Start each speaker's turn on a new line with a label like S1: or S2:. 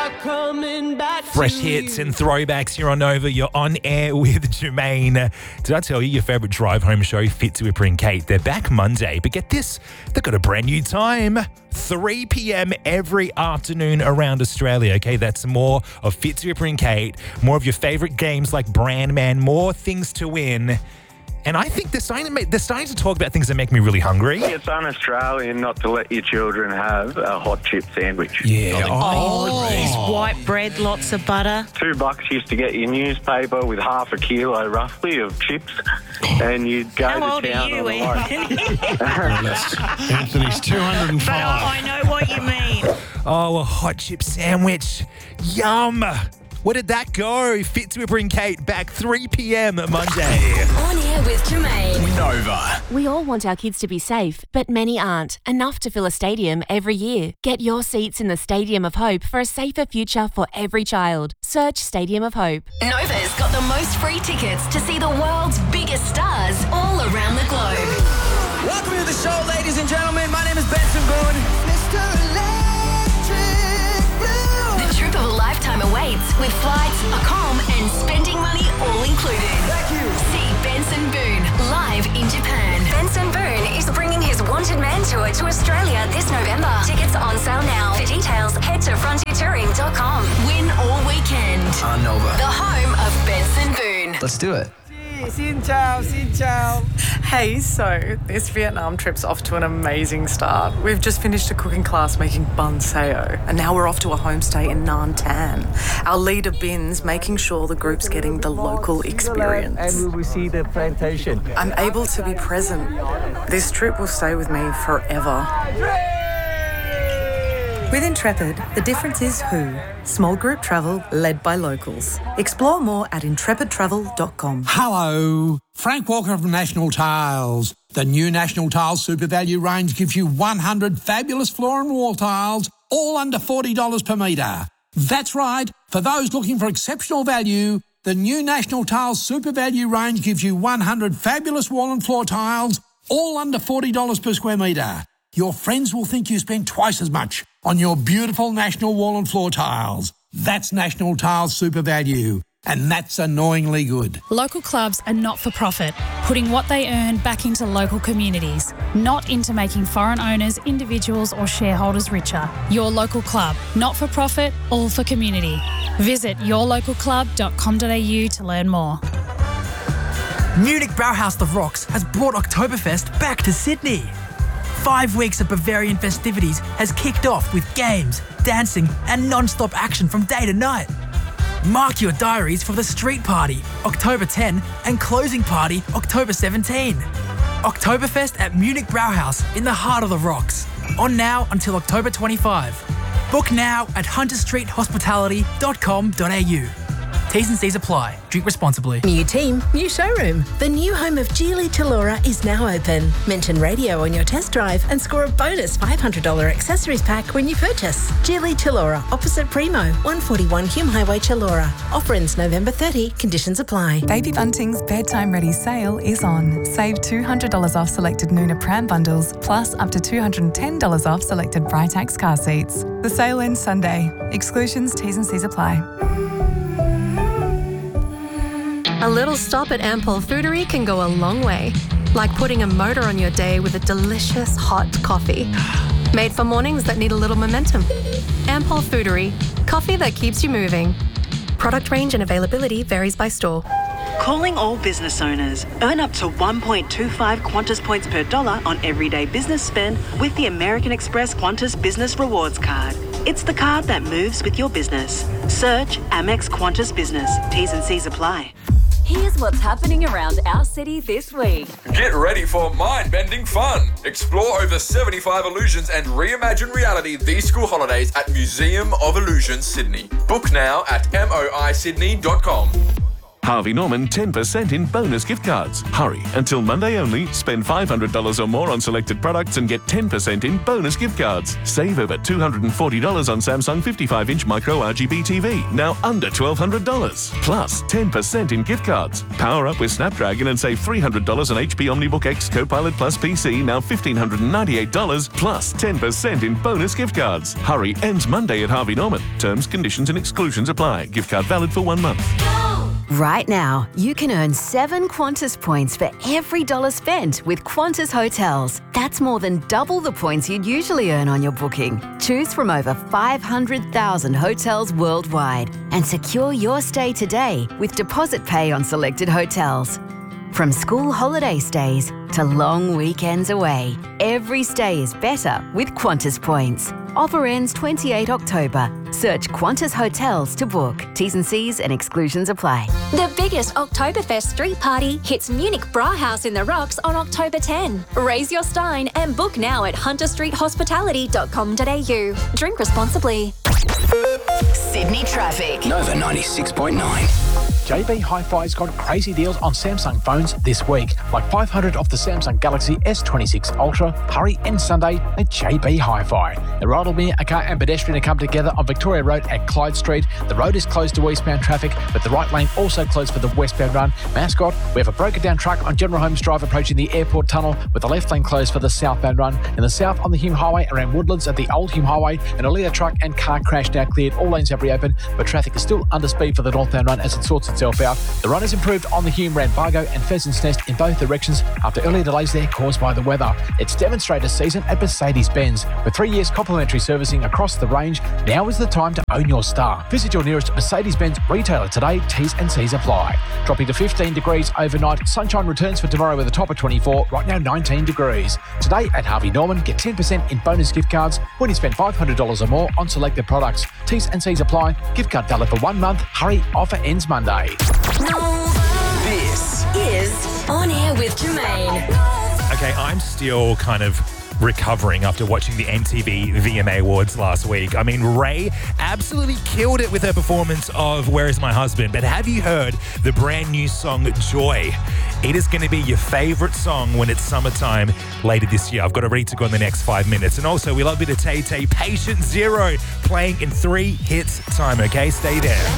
S1: Fresh hits and throwbacks here on Nova. You're on air with Jermaine. Did I tell you your favourite drive home show, Fitzy, Whipper and Kate? They're back Monday, but get this, they've got a brand new time. 3 p.m. every afternoon around Australia. Okay, that's more of Fitzy, Whipper and Kate, more of your favourite games like Brandman, more things to win. And I think they're starting to talk about things that make me really hungry.
S2: It's un-Australian not to let your children have a hot chip sandwich.
S1: Yeah.
S3: White bread, lots of butter.
S2: $2 used to get your newspaper with half a kilo, roughly, of chips, and you'd go
S3: How
S2: to
S3: old
S2: town
S3: are you,
S2: on the way.
S4: Anthony's 205.
S3: But I know what you mean.
S1: Oh, a hot chip sandwich. Yum. Where did that go? Fitzy, Whipper and Kate back 3 p.m. Monday.
S5: On air with Jermaine.
S4: Nova.
S6: We all want our kids to be safe, but many aren't. Enough to fill a stadium every year. Get your seats in the Stadium of Hope for a safer future for every child. Search Stadium of Hope.
S5: Nova's got the most free tickets to see the world's biggest stars all around the globe.
S7: Welcome to the show, ladies and gentlemen. My name is Benson Boone. Mr. Electric Blue.
S5: The trip of a lifetime awaits with flights, accom, and spending money all included.
S7: Thank you.
S5: See Benson Boone live in Japan. Benson Boone is bringing his Wanted Man tour to Australia this November. Tickets on sale now. For details, head to frontiertouring.com. Win all weekend.
S7: On Nova.
S5: The home of Benson Boone.
S7: Let's do it.
S8: Xin chào, xin chào. Hey, so this Vietnam trip's off to an amazing start. We've just finished a cooking class making bun sao, and now we're off to a homestay in Nam Tan. Our leader Bin's making sure the group's getting the local experience.
S9: And we will see the plantation.
S8: I'm able to be present. This trip will stay with me forever. With Intrepid, the difference is who. Small group travel led by locals. Explore more at intrepidtravel.com.
S10: Hello, Frank Walker from National Tiles. The new National Tiles Super Value range gives you 100 fabulous floor and wall tiles, all under $40 per metre. That's right, for those looking for exceptional value, the new National Tiles Super Value range gives you 100 fabulous wall and floor tiles, all under $40 per square metre. Your friends will think you spent twice as much on your beautiful National wall and floor tiles. That's National Tiles Super Value, and that's annoyingly good.
S11: Local clubs are not-for-profit, putting what they earn back into local communities, not into making foreign owners, individuals or shareholders richer. Your local club, not-for-profit, all for community. Visit yourlocalclub.com.au to learn more.
S12: Munich Brauhaus The Rocks has brought Oktoberfest back to Sydney. 5 weeks of Bavarian festivities has kicked off with games, dancing and non-stop action from day to night. Mark your diaries for the street party, October 10, and closing party, October 17. Oktoberfest at Munich Brauhaus in the heart of the rocks. On now until October 25. Book now at hunterstreethospitality.com.au. T's and C's apply. Drink responsibly.
S13: New team, new showroom. The new home of Geely Tellura is now open. Mention radio on your test drive and score a bonus $500 accessories pack when you purchase. Geely Tellura, opposite Primo, 141 Hume Highway, Tellura. Offer ends November 30. Conditions apply.
S14: Baby Bunting's Bedtime Ready sale is on. Save $200 off selected Nuna pram bundles, plus up to $210 off selected Britax car seats. The sale ends Sunday. Exclusions, T's and C's apply.
S15: A little stop at Ampol Foodery can go a long way. Like putting a motor on your day with a delicious hot coffee. Made for mornings that need a little momentum. Ampol Foodery. Coffee that keeps you moving. Product range and availability varies by store.
S16: Calling all business owners. Earn up to 1.25 Qantas points per dollar on everyday business spend with the American Express Qantas Business Rewards Card. It's the card that moves with your business. Search Amex Qantas Business. T's and C's apply.
S5: Here's what's happening around our city this week.
S17: Get ready for mind-bending fun. Explore over 75 illusions and reimagine reality these school holidays at Museum of Illusions, Sydney. Book now at moisydney.com.
S18: Harvey Norman 10% in bonus gift cards. Hurry, until Monday only. Spend $500 or more on selected products and get 10% in bonus gift cards. Save over $240 on Samsung 55-inch micro RGB TV, now under $1,200. Plus 10% in gift cards. Power up with Snapdragon and save $300 on HP OmniBook X Copilot Plus PC, now $1,598, plus 10% in bonus gift cards. Hurry, ends Monday at Harvey Norman. Terms, conditions and exclusions apply. Gift card valid for 1 month.
S19: Right now, you can earn 7 Qantas points for every dollar spent with Qantas Hotels. That's more than double the points you'd usually earn on your booking. Choose from over 500,000 hotels worldwide and secure your stay today with deposit pay on selected hotels. From school holiday stays to long weekends away, every stay is better with Qantas points. Offer ends 28 October. Search Qantas Hotels to book. T's and C's and exclusions apply.
S5: The biggest Oktoberfest street party hits Munich Brauhaus in the Rocks on October 10. Raise your stein and book now at hunterstreethospitality.com.au. Drink responsibly.
S20: Sydney traffic.
S21: Nova 96.9.
S22: JB Hi-Fi's got crazy deals on Samsung phones this week, like $500 off the Samsung Galaxy S26 Ultra. Hurry end Sunday at JB Hi-Fi. The Rydalmere, a car and pedestrian are come together on Victoria Road at Clyde Street. The road is closed to eastbound traffic, but the right lane also closed for the westbound run. Mascot, we have a broken down truck on General Holmes Drive approaching the airport tunnel, with the left lane closed for the southbound run. In the south on the Hume Highway around Woodlands at the old Hume Highway, an earlier truck and car crash now cleared. All lanes have reopened, but traffic is still under speed for the northbound run as it sorts itself out. The run has improved on the Hume, Rambargo and Pheasant's Nest in both directions after earlier delays there caused by the weather. It's demonstrator season at Mercedes-Benz. With 3 years complimentary servicing across the range, now is the time to own your star. Visit your nearest Mercedes-Benz retailer today. T's and C's apply. Dropping to 15 degrees overnight. Sunshine returns for tomorrow with a top of 24. Right now 19 degrees. Today at Harvey Norman, get 10% in bonus gift cards when you spend $500 or more on selected products. T's and C's apply. Gift card valid for 1 month. Hurry, offer ends Monday.
S20: This is On Air with Jermaine.
S1: Okay, I'm still kind of recovering after watching the MTV VMA Awards last week. I mean, Ray absolutely killed it with her performance of Where Is My Husband? But have you heard the brand new song, Joy? It is going to be your favourite song when it's summertime later this year. I've got it ready to go in the next 5 minutes. And also, we love a bit of Tay Tay, Patient Zero, playing in 3 hits time, okay? Stay there.